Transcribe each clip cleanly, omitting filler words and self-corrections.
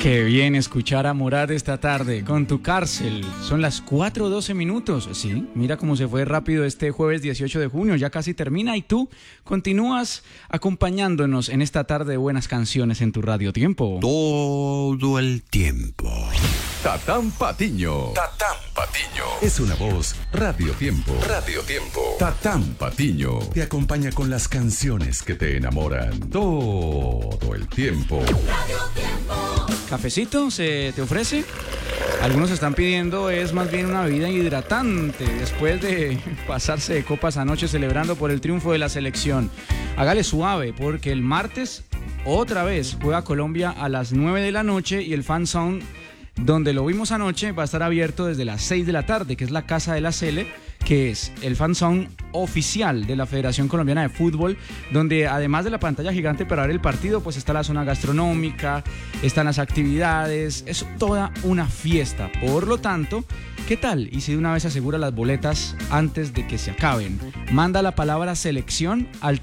Qué bien escuchar a Morat esta tarde con Tu Cárcel. Son las 4:12 minutos. Sí, mira cómo se fue rápido este jueves 18 de junio. Ya casi termina y tú continúas acompañándonos en esta tarde de buenas canciones en tu Radio Tiempo. Todo el tiempo. Tatán Patiño. Tatán Patiño. Es una voz Radio Tiempo. Radio Tiempo. Tatán Patiño. Te acompaña con las canciones que te enamoran todo el tiempo. Radio Tiempo. ¿Cafecito se te ofrece? Algunos están pidiendo es más bien una bebida hidratante después de pasarse de copas anoche celebrando por el triunfo de la selección. Hágale suave porque el martes otra vez juega Colombia a las 9 de la noche y el Fan Zone, donde lo vimos anoche, va a estar abierto desde las 6 de la tarde, que es la casa de la Sele, que es el Fan Zone oficial de la Federación Colombiana de Fútbol, donde además de la pantalla gigante para ver el partido, pues está la zona gastronómica, están las actividades, es toda una fiesta. Por lo tanto, ¿qué tal? Y si de una vez asegura las boletas antes de que se acaben. Manda la palabra selección al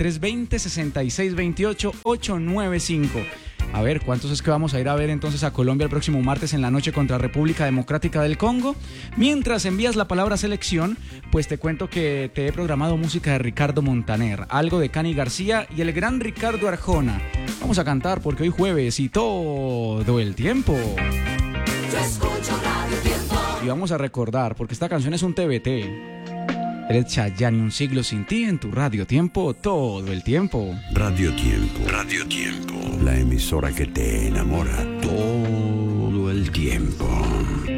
320-6628-895. A ver, ¿cuántos es que vamos a ir a ver entonces a Colombia el próximo martes en la noche contra República Democrática del Congo? Mientras envías la palabra selección, pues te cuento que te he programado música de Ricardo Montaner, algo de Cani García y el gran Ricardo Arjona. Vamos a cantar porque hoy jueves y todo el tiempo. Yo escucho Radio Tiempo. Y vamos a recordar, porque esta canción es un TBT. Eres Chayanne, Un siglo sin ti en tu Radio Tiempo todo el tiempo. Radio Tiempo. Radio Tiempo. La emisora que te enamora todo el tiempo.